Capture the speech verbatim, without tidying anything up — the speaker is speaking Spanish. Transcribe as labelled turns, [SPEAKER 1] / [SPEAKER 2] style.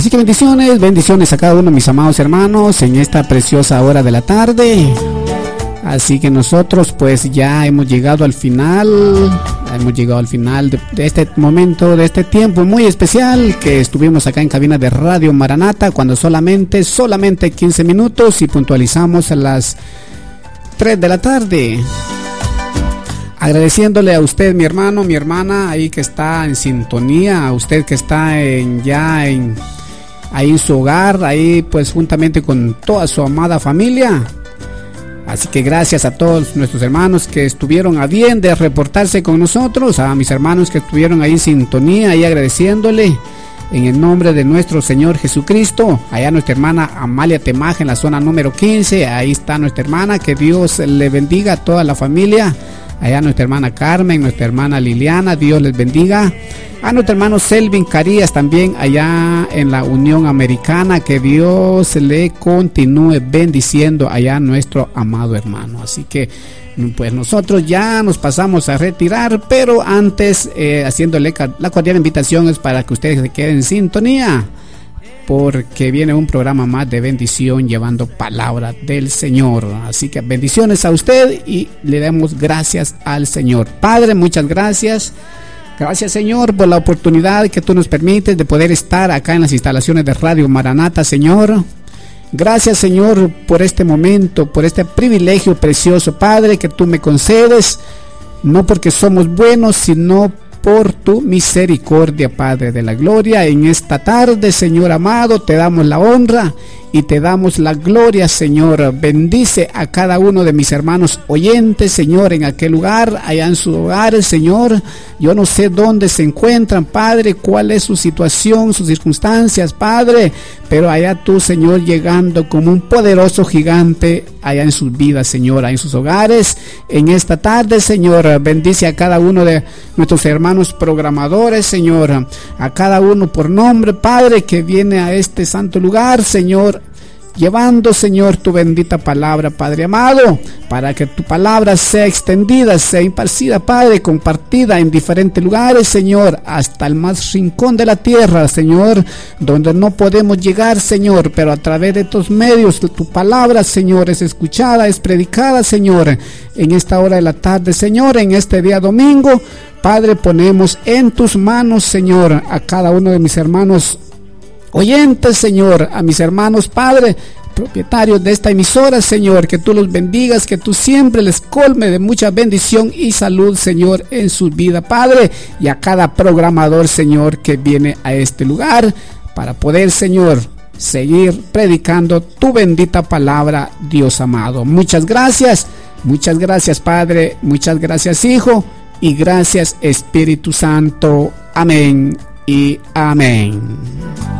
[SPEAKER 1] Así que bendiciones, bendiciones a cada uno de mis amados hermanos en esta preciosa hora de la tarde. Así que nosotros pues ya hemos llegado al final, hemos llegado al final de, de este momento, de este tiempo muy especial que estuvimos acá en cabina de Radio Maranata, cuando solamente, solamente quince minutos y puntualizamos a las tres de la tarde. Agradeciéndole a usted, mi hermano, mi hermana, ahí que está en sintonía, a usted que está en, ya en, ahí en su hogar, ahí pues juntamente con toda su amada familia. Así que gracias a todos nuestros hermanos que estuvieron a bien de reportarse con nosotros, a mis hermanos que estuvieron ahí en sintonía, ahí agradeciéndole en el nombre de nuestro Señor Jesucristo. Allá nuestra hermana Amalia Temaje en la zona número quince, ahí está nuestra hermana, que Dios le bendiga a toda la familia. Allá nuestra hermana Carmen, nuestra hermana Liliana, Dios les bendiga. A nuestro hermano Selvin Carías también allá en la Unión Americana, que Dios le continúe bendiciendo allá a nuestro amado hermano. Así que pues nosotros ya nos pasamos a retirar, pero antes eh, haciéndole la cordial invitación es para que ustedes se queden en sintonía, porque viene un programa más de bendición llevando palabra del Señor. Así que bendiciones a usted y le damos gracias al Señor. Padre, muchas gracias. Gracias, Señor, por la oportunidad que tú nos permites de poder estar acá en las instalaciones de Radio Maranata, Señor. Gracias, Señor, por este momento, por este privilegio precioso, Padre, que tú me concedes, no porque somos buenos, sino por tu misericordia, Padre de la gloria. En esta tarde, Señor amado, te damos la honra y te damos la gloria, Señor. Bendice a cada uno de mis hermanos oyentes, Señor, en aquel lugar, allá en sus hogares, Señor. Yo no sé dónde se encuentran, Padre, cuál es su situación, sus circunstancias, Padre, pero allá tú, Señor, llegando como un poderoso gigante allá en sus vidas, Señor, allá en sus hogares. En esta tarde, Señor, bendice a cada uno de nuestros hermanos programadores, Señor, a cada uno por nombre, Padre, que viene a este santo lugar, Señor, llevando, Señor, tu bendita palabra, Padre amado, para que tu palabra sea extendida, sea impartida, Padre, compartida en diferentes lugares, Señor, hasta el más rincón de la tierra, Señor, donde no podemos llegar, Señor, pero a través de estos medios, tu palabra, Señor, es escuchada, es predicada, Señor, en esta hora de la tarde, Señor, en este día domingo. Padre, ponemos en tus manos, Señor, a cada uno de mis hermanos oyentes, Señor, a mis hermanos, Padre, propietarios de esta emisora, Señor, que tú los bendigas, que tú siempre les colme de mucha bendición y salud, Señor, en su vida, Padre, y a cada programador, Señor, que viene a este lugar para poder, Señor, seguir predicando tu bendita palabra, Dios amado. Muchas gracias, muchas gracias, Padre, muchas gracias, Hijo, y gracias, Espíritu Santo. Amén y amén.